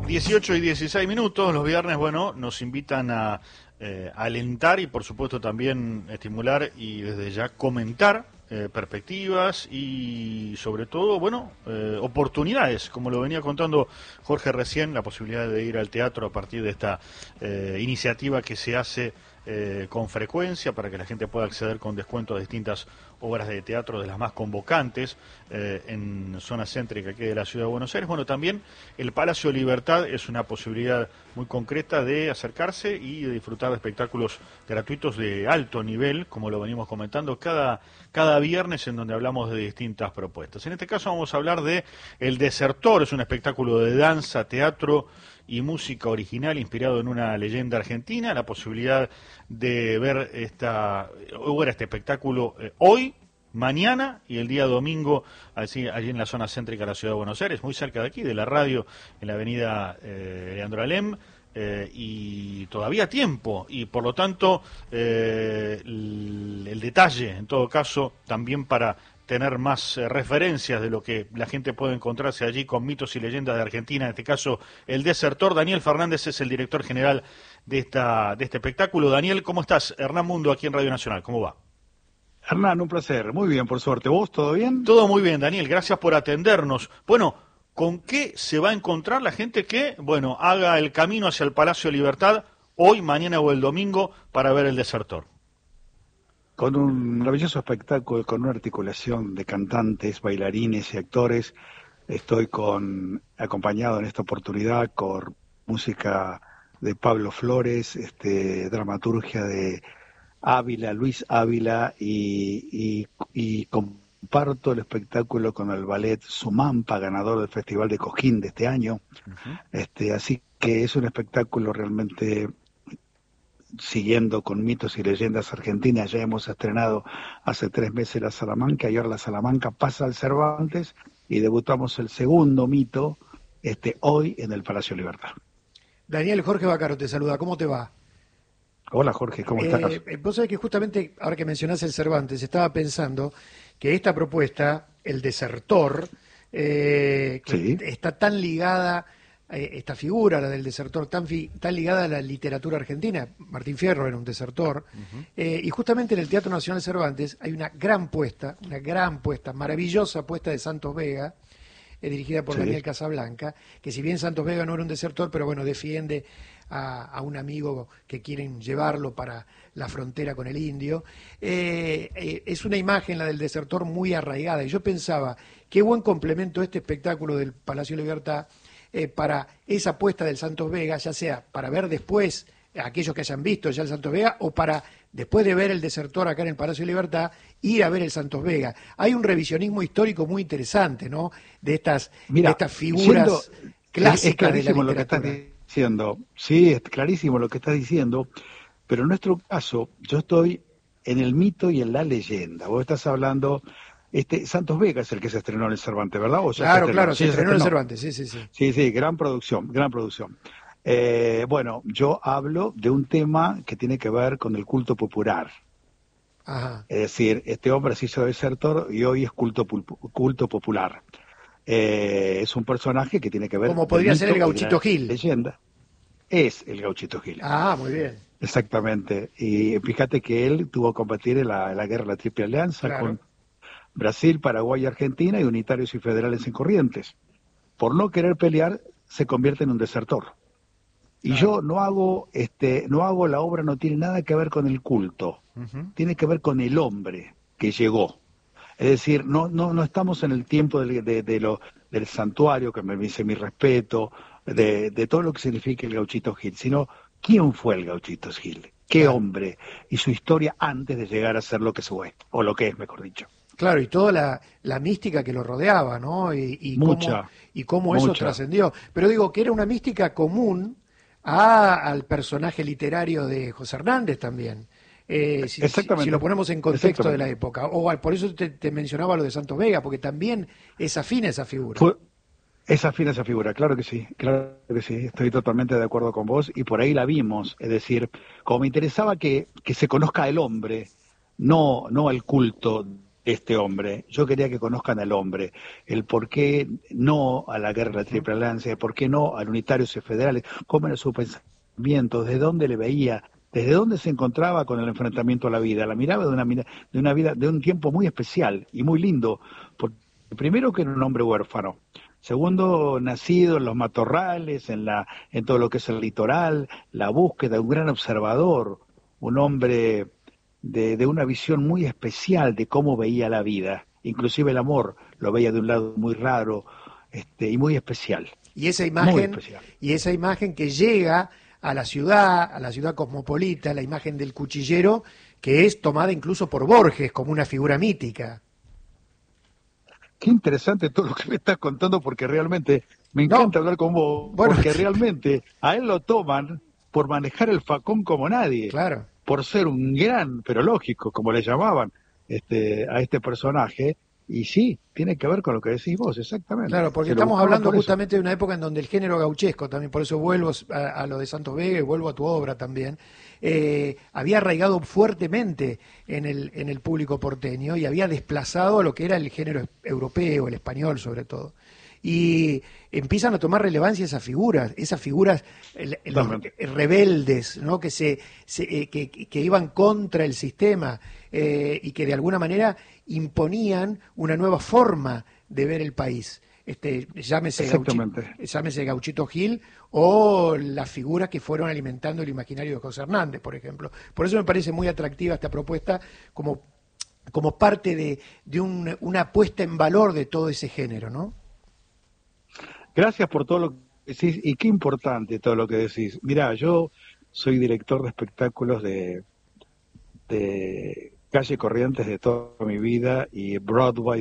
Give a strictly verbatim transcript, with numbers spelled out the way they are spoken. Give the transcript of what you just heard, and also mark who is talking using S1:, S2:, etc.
S1: dieciocho y dieciséis minutos, los viernes, bueno, nos invitan a eh, alentar y por supuesto también estimular y desde ya comentar eh, perspectivas y sobre todo, bueno, eh, oportunidades, como lo venía contando Jorge recién, la posibilidad de ir al teatro a partir de esta eh, iniciativa que se hace Eh, con frecuencia para que la gente pueda acceder con descuento a distintas obras de teatro de las más convocantes eh, en zona céntrica aquí de la ciudad de Buenos Aires. Bueno, también el Palacio Libertad es una posibilidad muy concreta de acercarse y de disfrutar de espectáculos gratuitos de alto nivel, como lo venimos comentando cada, cada viernes, en donde hablamos de distintas propuestas. En este caso vamos a hablar de El Desertor, es un espectáculo de danza, teatro y música original inspirado en una leyenda argentina. La posibilidad de ver esta ver este espectáculo eh, hoy, mañana y el día domingo allí, allí en la zona céntrica de la ciudad de Buenos Aires, muy cerca de aquí, de la radio, en la avenida eh, Leandro Alem, eh, y todavía tiempo, y por lo tanto eh, el, el detalle, en todo caso, también para tener más eh, referencias de lo que la gente puede encontrarse allí con mitos y leyendas de Argentina, en este caso El Desertor. Daniel Fernández es el director general de esta de este espectáculo. Daniel, ¿cómo estás? Hernán Mundo aquí en Radio Nacional, ¿cómo va?
S2: Hernán, un placer, muy bien, por suerte. ¿Vos, todo bien?
S1: Todo muy bien, Daniel, gracias por atendernos. Bueno, ¿con qué se va a encontrar la gente que, bueno, haga el camino hacia el Palacio de Libertad hoy, mañana o el domingo para ver El Desertor?
S2: Con un maravilloso espectáculo, con una articulación de cantantes, bailarines y actores. Estoy con acompañado en esta oportunidad con música de Pablo Flores, este, dramaturgia de Ávila, Luis Ávila, y, y, y comparto el espectáculo con el ballet Sumampa, ganador del Festival de Cojín de este año. Uh-huh. Este, así que es un espectáculo realmente siguiendo con mitos y leyendas argentinas. Ya hemos estrenado hace tres meses la Salamanca y ahora la Salamanca pasa al Cervantes y debutamos el segundo mito este hoy en el Palacio Libertad.
S3: Daniel, Jorge Bacaro te saluda, ¿cómo te va?
S2: Hola Jorge, ¿cómo estás?
S3: Eh, vos sabés que justamente ahora que mencionás el Cervantes, estaba pensando que esta propuesta, El Desertor, eh, que sí. está tan ligada, eh, esta figura, la del desertor, tan, fi, tan ligada a la literatura argentina. Martín Fierro era un desertor, uh-huh. eh, y justamente en el Teatro Nacional Cervantes hay una gran puesta, una gran puesta, maravillosa puesta de Santos Vega, eh, dirigida por sí. Daniel Casablanca, que si bien Santos Vega no era un desertor, pero bueno, defiende a, a un amigo que quieren llevarlo para la frontera con el indio. Eh, eh, es una imagen, la del desertor, muy arraigada, y yo pensaba, qué buen complemento este espectáculo del Palacio Libertad eh, para esa puesta del Santos Vega, ya sea para ver después a aquellos que hayan visto ya el Santos Vega, o para, después de ver el desertor acá en el Palacio Libertad, ir a ver el Santos Vega. Hay un revisionismo histórico muy interesante, ¿no?, de estas, Mira, de estas figuras siendo, clásicas de la literatura.
S2: Lo que estás diciendo. Sí, es clarísimo lo que estás diciendo, pero en nuestro caso, yo estoy en el mito y en la leyenda. Vos estás hablando, este Santos Vega es el que se estrenó en el Cervantes, ¿verdad? ¿O
S3: claro, se claro, se, sí, estrenó se estrenó en el Cervantes, sí, sí, sí.
S2: Sí, sí, gran producción, gran producción. Eh, bueno, yo hablo de un tema que tiene que ver con el culto popular.
S3: Ajá.
S2: Es decir, este hombre se hizo desertor y hoy es culto, culto popular. Eh, es un personaje que tiene que ver...
S3: Como podría ser el Gauchito Gil.
S2: Leyenda. Es el Gauchito Gil.
S3: Ah, muy bien.
S2: Exactamente. Y fíjate que él tuvo que combatir en la, en la guerra de la Triple Alianza, claro, con Brasil, Paraguay y Argentina, y unitarios y federales en Corrientes. Por no querer pelear, se convierte en un desertor. Y claro, yo no hago, este, no hago la obra, no tiene nada que ver con el culto, uh-huh. tiene que ver con el hombre que llegó. Es decir, no, no, no estamos en el tiempo de, de, de lo, del santuario, que me dice mi respeto, de, de todo lo que significa el Gauchito Gil, sino quién fue el Gauchito Gil, qué claro, hombre, y su historia antes de llegar a ser lo que fue, o lo que es, mejor dicho.
S3: Claro, y toda la, la mística que lo rodeaba, ¿no? Y, y
S2: mucha,
S3: cómo, y cómo eso trascendió. Pero digo, que era una mística común a, al personaje literario de José Hernández también. Eh, si, si, si lo ponemos en contexto de la época. O por eso te, te mencionaba lo de Santos Vega, porque también es afín a esa figura.
S2: Fue, es afín a esa figura, claro que sí, claro que sí, estoy totalmente de acuerdo con vos, y por ahí la vimos. Es decir, como me interesaba que, que se conozca el hombre, no, no el culto este hombre, yo quería que conozcan al hombre, el por qué no a la guerra de la Triple Alianza, el por qué no al unitarios y federales, cómo era su pensamiento, desde dónde le veía, desde dónde se encontraba con el enfrentamiento a la vida, la miraba de una, de una vida, de un tiempo muy especial y muy lindo, porque primero que era un hombre huérfano, segundo nacido en los matorrales, en, la, en todo lo que es el litoral, la búsqueda, un gran observador, un hombre de, de una visión muy especial de cómo veía la vida, inclusive el amor lo veía de un lado muy raro este, y muy especial.
S3: Y esa imagen, y esa imagen que llega a la ciudad, a la ciudad cosmopolita, la imagen del cuchillero, que es tomada incluso por Borges como una figura mítica.
S2: Qué interesante todo lo que me estás contando, porque realmente me encanta no. hablar con vos, bueno, porque realmente a él lo toman por manejar el facón como nadie.
S3: Claro.
S2: Por ser un gran, pero lógico, como le llamaban este, a este personaje, y sí, tiene que ver con lo que decís vos, exactamente.
S3: Claro, porque estamos hablando justamente de una época en donde el género gauchesco, también por eso vuelvo a, a lo de Santos Vega y vuelvo a tu obra también, eh, había arraigado fuertemente en el, en el público porteño y había desplazado a lo que era el género europeo, el español sobre todo. Y empiezan a tomar relevancia esas figuras, esas figuras el, los rebeldes, ¿no? que se, se eh, que, que iban contra el sistema eh, y que de alguna manera imponían una nueva forma de ver el país. Este, llámese, Gauchito, llámese Gauchito Gil o las figuras que fueron alimentando el imaginario de José Hernández, por ejemplo. Por eso me parece muy atractiva esta propuesta como, como parte de, de un, una puesta en valor de todo ese género, ¿no?
S2: Gracias por todo lo que decís, y qué importante todo lo que decís. Mirá, yo soy director de espectáculos de, de Calle Corrientes de toda mi vida y Broadway